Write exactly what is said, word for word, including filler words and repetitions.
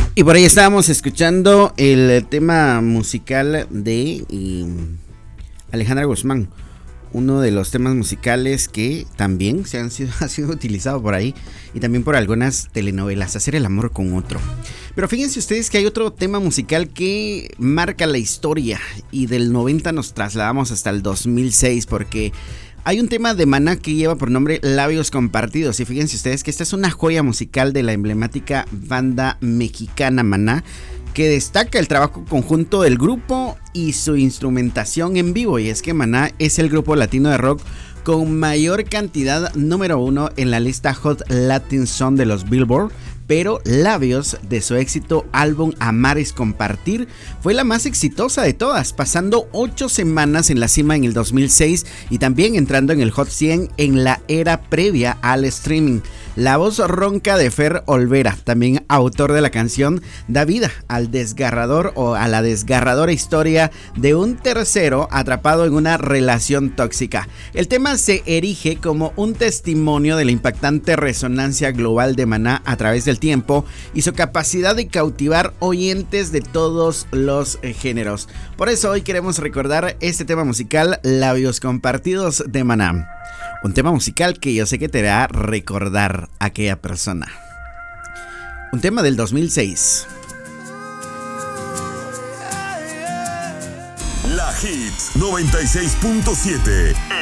Y por ahí estábamos escuchando el tema musical de eh, Alejandra Guzmán, uno de los temas musicales que también se han sido, ha sido utilizado por ahí y también por algunas telenovelas, Hacer el amor con otro. Pero fíjense ustedes que hay otro tema musical que marca la historia y del noventa nos trasladamos hasta el dos mil seis porque hay un tema de Maná que lleva por nombre Labios Compartidos y fíjense ustedes que esta es una joya musical de la emblemática banda mexicana Maná, que destaca el trabajo conjunto del grupo y su instrumentación en vivo. Y es que Maná es el grupo latino de rock con mayor cantidad número uno en la lista Hot Latin Song de los Billboard, pero Labios, de su éxito álbum Amar es Compartir, fue la más exitosa de todas, pasando ocho semanas en la cima en el dos mil seis y también entrando en el Hot cien en la era previa al streaming. La voz ronca de Fer Olvera, también autor de la canción, da vida al desgarrador o a la desgarradora historia de un tercero atrapado en una relación tóxica. El tema se erige como un testimonio de la impactante resonancia global de Maná a través del tiempo y su capacidad de cautivar oyentes de todos los eh, géneros. Por eso hoy queremos recordar este tema musical, Labios Compartidos de Maná. Un tema musical que yo sé que te hará recordar a aquella persona. Un tema del dos mil seis. La Hits noventa y seis punto siete